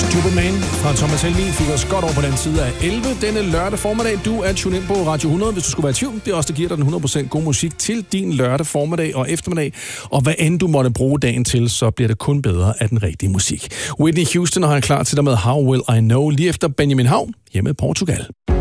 Superman fra Thomas Helmig fik os godt over på den side af 11 denne lørdag formiddag. Du er tunet ind på Radio 100, hvis du skulle være i tvivl. Det er også, der giver dig den 100% god musik til din lørdag formiddag og eftermiddag. Og hvad end du måtte bruge dagen til, så bliver det kun bedre af den rigtige musik. Whitney Houston har jeg klar til dig med How Will I Know, lige efter Benjamin Hav hjemme i Portugal.